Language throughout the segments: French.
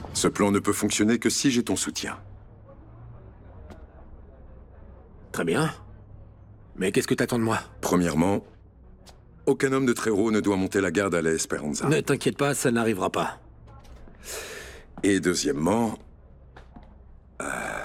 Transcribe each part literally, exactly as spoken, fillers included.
Ce plan ne peut fonctionner que si j'ai ton soutien. Très bien. Mais qu'est-ce que t'attends de moi? Premièrement, aucun homme de Trero ne doit monter la garde à la Esperanza. Ne t'inquiète pas, ça n'arrivera pas. Et deuxièmement... euh,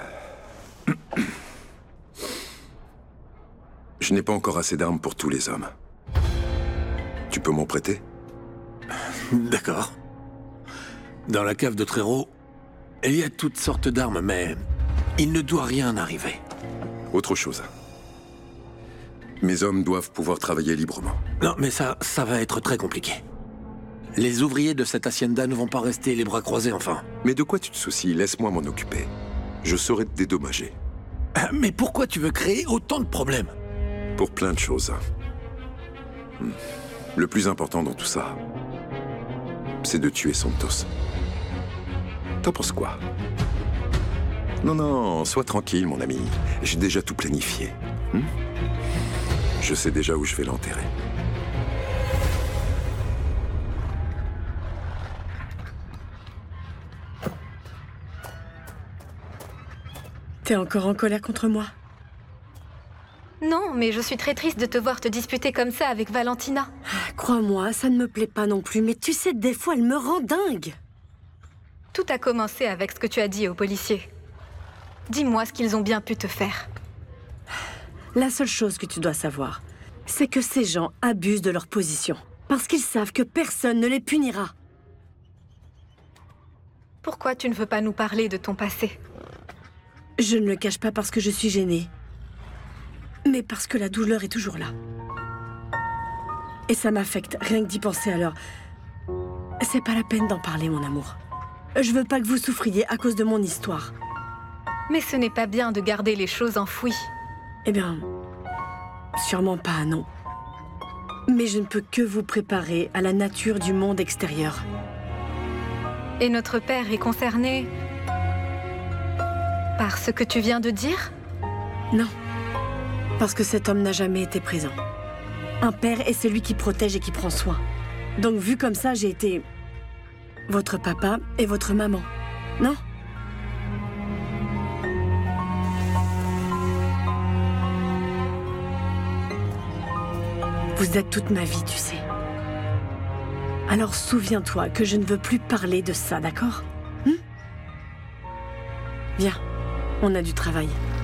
Je n'ai pas encore assez d'armes pour tous les hommes. Tu peux m'en prêter? D'accord. Dans la cave de Trero, il y a toutes sortes d'armes, mais il ne doit rien arriver. Autre chose. Mes hommes doivent pouvoir travailler librement. Non, mais ça, ça va être très compliqué. Les ouvriers de cette hacienda ne vont pas rester les bras croisés, enfin. Mais de quoi tu te soucies? Laisse-moi m'en occuper. Je saurai te dédommager. Mais pourquoi tu veux créer autant de problèmes? Pour plein de choses. Hmm. Le plus important dans tout ça, c'est de tuer Santos. T'en penses quoi? Non, non, sois tranquille, mon ami. J'ai déjà tout planifié. Hmm? Je sais déjà où je vais l'enterrer. T'es encore en colère contre moi? Non, mais je suis très triste de te voir te disputer comme ça avec Valentina. Ah, crois-moi, ça ne me plaît pas non plus, mais tu sais, des fois, elle me rend dingue. Tout a commencé avec ce que tu as dit aux policiers. Dis-moi ce qu'ils ont bien pu te faire. La seule chose que tu dois savoir, c'est que ces gens abusent de leur position. Parce qu'ils savent que personne ne les punira. Pourquoi tu ne veux pas nous parler de ton passé? Je ne le cache pas parce que je suis gênée. Mais parce que la douleur est toujours là. Et ça m'affecte, rien que d'y penser alors. C'est pas la peine d'en parler, mon amour. Je veux pas que vous souffriez à cause de mon histoire. Mais ce n'est pas bien de garder les choses enfouies. Eh bien, sûrement pas, non. Mais je ne peux que vous préparer à la nature du monde extérieur. Et notre père est concerné par ce que tu viens de dire? Non. Parce que cet homme n'a jamais été présent. Un père est celui qui protège et qui prend soin. Donc vu comme ça, j'ai été... votre papa et votre maman. Non? Vous êtes toute ma vie, tu sais. Alors souviens-toi que je ne veux plus parler de ça, d'accord? Hum? Viens, on a du travail.